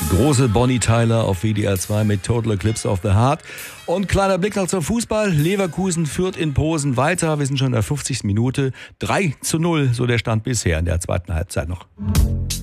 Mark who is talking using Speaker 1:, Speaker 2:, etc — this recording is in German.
Speaker 1: große Bonnie Tyler auf WDR 2 mit Total Eclipse of the Heart. Und kleiner Blick noch zum Fußball. Leverkusen führt in Posen weiter. Wir sind schon in der 50. Minute. 3:0, so der Stand bisher in der zweiten Halbzeit noch.